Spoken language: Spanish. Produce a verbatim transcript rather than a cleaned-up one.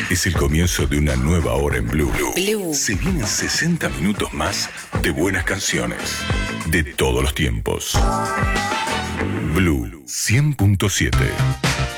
Es el comienzo de una nueva hora en Blue. Blue. Se vienen sesenta minutos más de buenas canciones de todos los tiempos. Blue cien punto siete.